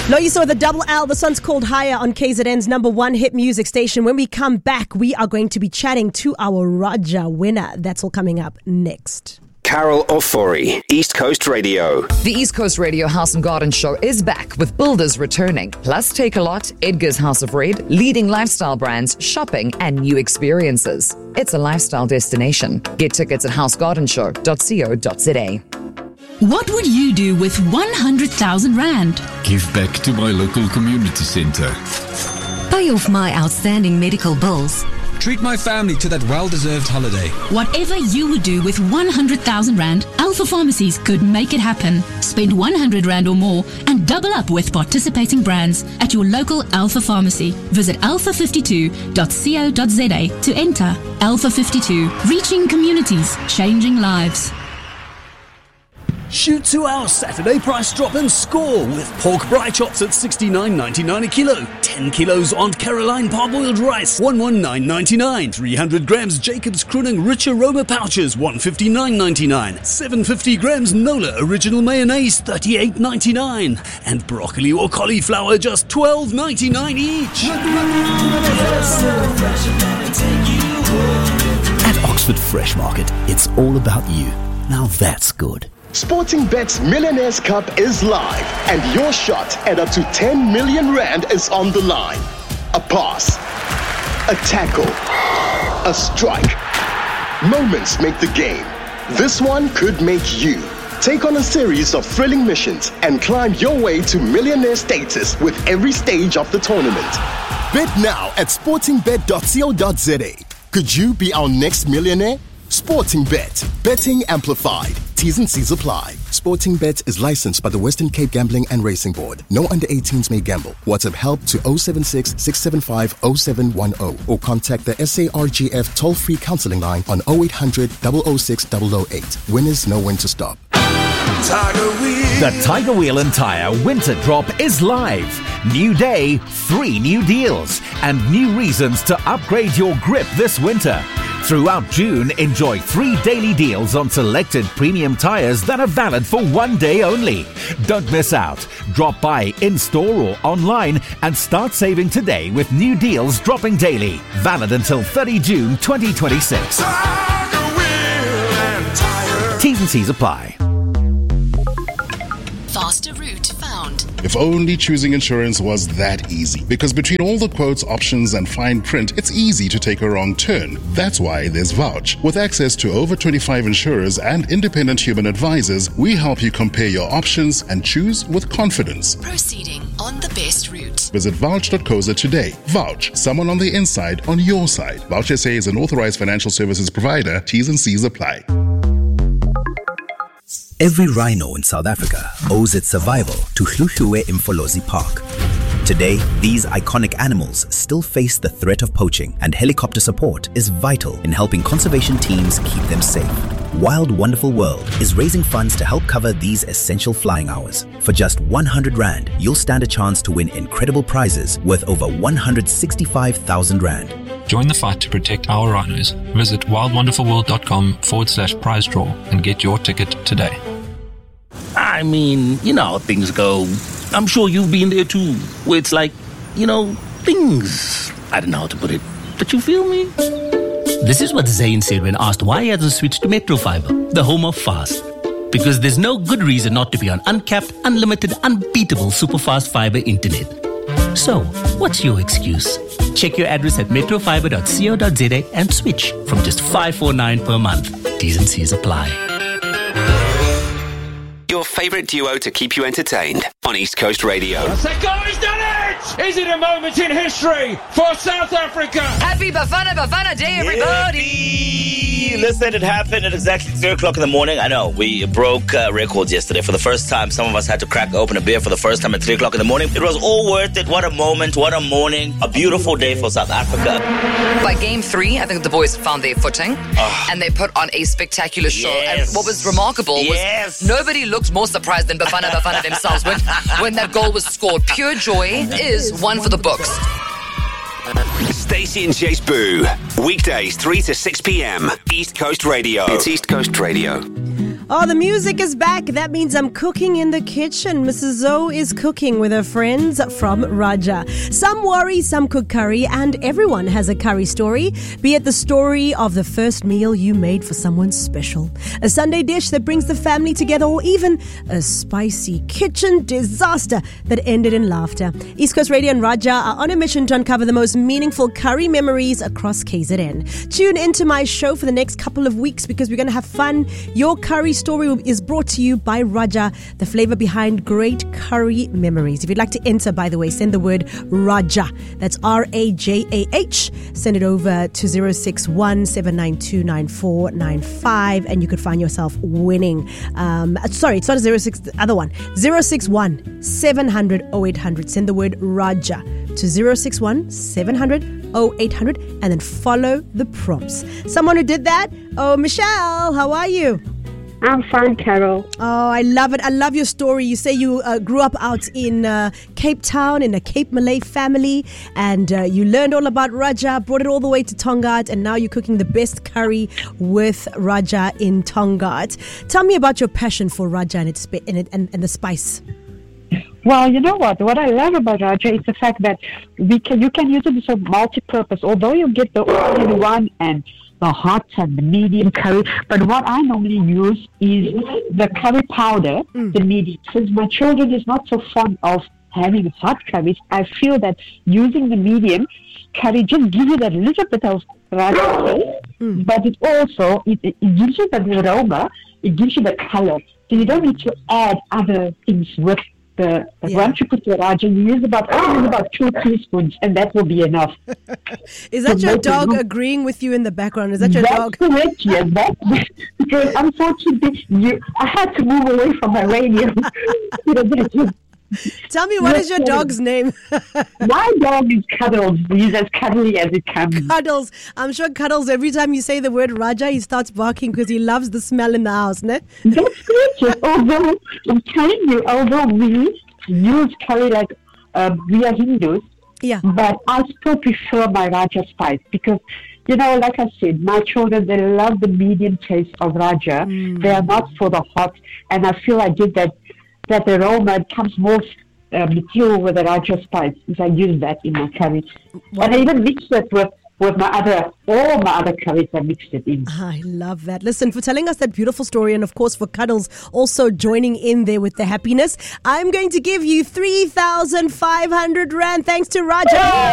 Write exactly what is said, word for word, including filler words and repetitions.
Loyiso with a double L. The song's called Higher on K Z N's number one hit music station. When we come back, we are going to be chatting to our Raja winner. That's all coming up next. Carol Ofori, East Coast Radio. The East Coast Radio House and Garden Show is back with builders returning. Plus, Take a Lot, Edgar's House of Red, leading lifestyle brands, shopping, and new experiences. It's a lifestyle destination. Get tickets at house garden show dot co dot za. What would you do with one hundred thousand rand? Give back to my local community centre. Pay off my outstanding medical bills. Treat my family to that well-deserved holiday. Whatever you would do with one hundred thousand rand, Alpha Pharmacies could make it happen. Spend one hundred rand or more and double up with participating brands at your local Alpha Pharmacy. Visit alpha fifty-two dot co dot za to enter. Alpha fifty-two, reaching communities, changing lives. Shoot to our Saturday price drop and score with pork braai chops at sixty-nine ninety-nine a kilo, ten kilos Aunt Caroline parboiled rice, eleven ninety-nine, three hundred grams Jacob's Kruning Rich Aroma pouches, one fifty-nine ninety-nine, seven hundred fifty grams Nola Original Mayonnaise, thirty-eight ninety-nine, and broccoli or cauliflower just twelve ninety-nine each. At Oxford Fresh Market, it's all about you. Now that's good. Sportingbet's Millionaires Cup is live, and your shot at up to ten million rand is on the line. A pass, a tackle, a strike. Moments make the game. This one could make you. Take on a series of thrilling missions and climb your way to millionaire status with every stage of the tournament. Bet now at sportingbet dot co dot za. Could you be our next millionaire? Sportingbet. Betting amplified. T's and C's apply. Sportingbet is licensed by the Western Cape Gambling and Racing Board. No under eighteens may gamble. WhatsApp help to zero seven six, six seven five, zero seven one zero or contact the S A R G F toll-free counseling line on zero eight hundred, zero zero six, zero zero eight. Winners know when to stop. Tiger Wheel. The Tiger Wheel and Tyre Winter Drop is live. New day, three new deals, and new reasons to upgrade your grip this winter. Throughout June, enjoy three daily deals on selected premium tyres that are valid for one day only. Don't miss out. Drop by in-store or online and start saving today with new deals dropping daily. Valid until thirtieth of June twenty twenty-six. Tiger Wheel and Tyre. T's and C's apply. Faster route found. If only choosing insurance was that easy. Because between all the quotes, options, and fine print, it's easy to take a wrong turn. That's why there's Vouch. With access to over twenty-five insurers and independent human advisors, we help you compare your options and choose with confidence. Proceeding on the best route. Visit vouch dot co dot za today. Vouch, someone on the inside on your side. Vouch S A is an authorized financial services provider. T's and C's apply. Every rhino in South Africa owes its survival to Hluhluwe Imfolozi Park. Today, these iconic animals still face the threat of poaching, and helicopter support is vital in helping conservation teams keep them safe. Wild Wonderful World is raising funds to help cover these essential flying hours. For just one hundred rand, you'll stand a chance to win incredible prizes worth over one hundred sixty-five thousand rand. Join the fight to protect our rhinos. Visit wildwonderfulworld.com forward slash prize draw and get your ticket today. I mean, you know how things go. I'm sure you've been there too, where it's like, you know, things. I don't know how to put it, but you feel me? This is what Zayn said when asked why he hasn't switched to Metro Fiber, the home of fast. Because there's no good reason not to be on uncapped, unlimited, unbeatable super-fast fiber internet. So, what's your excuse? Check your address at metro fiber dot co dot za and switch from just five forty-nine per month. T's and C's apply. Your favourite duo to keep you entertained on East Coast Radio. Seko has done it! Is it a moment in history for South Africa? Happy Bafana Bafana Day, everybody! Yippee! Listen, it happened at exactly three o'clock in the morning. I know, we broke uh, records yesterday. For the first time, some of us had to crack open a beer for the first time at three o'clock in the morning. It was all worth it. What a moment, what a morning. A beautiful day for South Africa. By game three, I think the boys found their footing oh. and they put on a spectacular show. Yes. And what was remarkable yes. was nobody looked more surprised than Bafana Bafana themselves when, when that goal was scored. Pure joy is one for the books. Stacey and Chase Boo. Weekdays three to six p.m. East Coast Radio. It's East Coast Radio. Oh, the music is back. That means I'm cooking in the kitchen. Missus Zoe is cooking with her friends from Raja. Some worry, some cook curry, and everyone has a curry story. Be it the story of the first meal you made for someone special, a Sunday dish that brings the family together, or even a spicy kitchen disaster that ended in laughter. East Coast Radio and Raja are on a mission to uncover the most meaningful curry memories across K Z N. Tune into my show for the next couple of weeks because we're going to have fun. Your curry story is brought to you by Raja, the flavor behind great curry memories. If you'd like to enter, by the way, send the word Raja. That's R A J A H. Send it over to zero six one seven nine two nine four nine five and you could find yourself winning. Um, sorry, it's not a zero six, the other one. zero six one seven hundred oh eight hundred. Send the word Raja to zero six one seven hundred oh eight hundred and then follow the prompts. Someone who did that? Oh, Michelle, how are you? I'm fine, Carol. Oh, I love it. I love your story. You say you uh, grew up out in uh, Cape Town in a Cape Malay family and uh, you learned all about Raja, brought it all the way to Tongaat, and now you're cooking the best curry with Raja in Tongaat. Tell me about your passion for Raja and, its, and, it, and, and the spice. Well, you know what? What I love about Raja is the fact that we can you can use it as a multi-purpose. Although you get the all-in-one and the hot and the medium curry, but what I normally use is the curry powder, mm. the medium. Since my children is not so fond of having hot curries, I feel that using the medium curry just gives you that little bit of Raja taste, mm. but it also it, it gives you the aroma, it gives you the color. So you don't need to add other things with the, the yeah. once you put the Raja, you use about, I use about two teaspoons, and that will be enough. Is that your dog agreeing with you in the background? Is that your that's dog? That's correct, yes. That's, because unfortunately, you, I had to move away from my radio. You know, that's just, Tell me, what is your dog's name? My dog is Cuddles. He's as cuddly as it comes. Cuddles. I'm sure Cuddles, every time you say the word Raja, he starts barking because he loves the smell in the house, ne? That's great. Although, I'm telling you, although we use curry like uh, we are Hindus, yeah. but I still prefer my Raja spice because, you know, like I said, my children, they love the medium taste of Raja. Mm. They are not for the hot, and I feel I did that that aroma, it comes more uh, mature with the Raja spice. I use that in my curry. Wow. And I even mix it with, with my other, all my other curries, I mixed it in. I love that. Listen, for telling us that beautiful story, and of course for Cuddles also joining in there with the happiness, I'm going to give you three thousand five hundred rand thanks to Raja.